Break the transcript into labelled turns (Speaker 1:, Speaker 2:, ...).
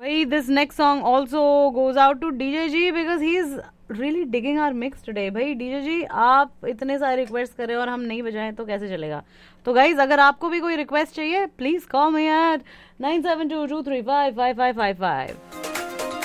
Speaker 1: भाई this next song also goes out two DJ ji because he is really digging our mix today. भाई DJ जी आप इतने सारे request करें और हम नहीं बजाएं तो कैसे चलेगा। तो गाइज अगर आपको भी कोई रिक्वेस्ट चाहिए प्लीज कॉल मी एट 9722355555।